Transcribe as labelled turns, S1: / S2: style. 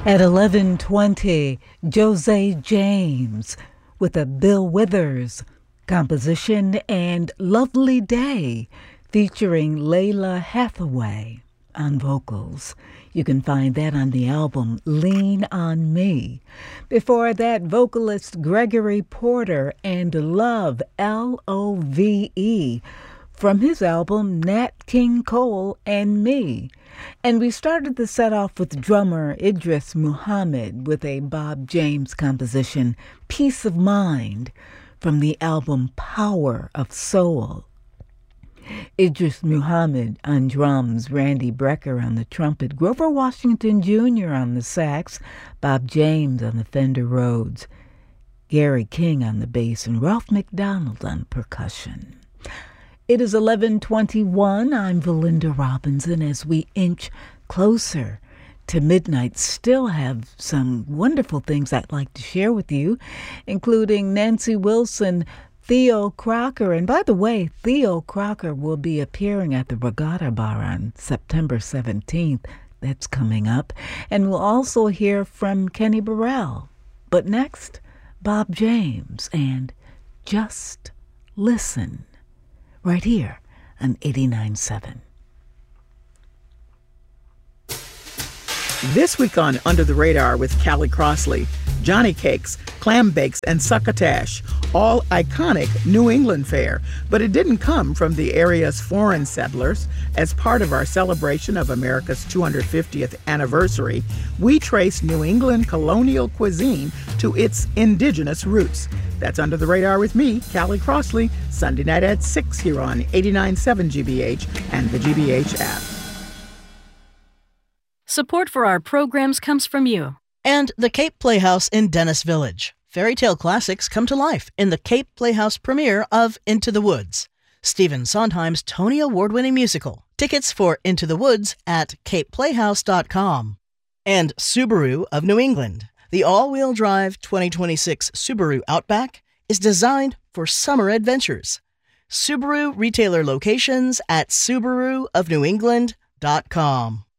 S1: At 11:20, Jose James with a Bill Withers composition and Lovely Day featuring Layla Hathaway on vocals. You can find that on the album Lean on Me. Before that, vocalist Gregory Porter and Love, Love, from his album Nat King Cole and Me. And we started the set off with drummer Idris Muhammad with a Bob James composition, Peace of Mind, from the album Power of Soul. Idris Muhammad on drums, Randy Brecker on the trumpet, Grover Washington Jr. on the sax, Bob James on the Fender Rhodes, Gary King on the bass, and Ralph McDonald on percussion. It is 11:21. I'm Valinda Robinson. As we inch closer to midnight, still have some wonderful things I'd like to share with you, including Nancy Wilson, Theo Crocker. And by the way, Theo Crocker will be appearing at the Regatta Bar on September 17th. That's coming up. And we'll also hear from Kenny Burrell. But next, Bob James and Just Listen, right here on 89.7.
S2: This week on Under the Radar with Callie Crossley, Johnny Cakes, Clam Bakes, and Succotash, all iconic New England fare. But it didn't come from the area's foreign settlers. As part of our celebration of America's 250th anniversary, we trace New England colonial cuisine to its indigenous roots. That's Under the Radar with me, Callie Crossley, Sunday night at 6 here on 89.7 GBH and the GBH app.
S3: Support for our programs comes from you.
S4: And the Cape Playhouse in Dennis Village. Fairy tale classics come to life in the Cape Playhouse premiere of Into the Woods, Stephen Sondheim's Tony Award-winning musical. Tickets for Into the Woods at capeplayhouse.com. And Subaru of New England. The all-wheel drive 2026 Subaru Outback is designed for summer adventures. Subaru retailer locations at subaruofnewengland.com.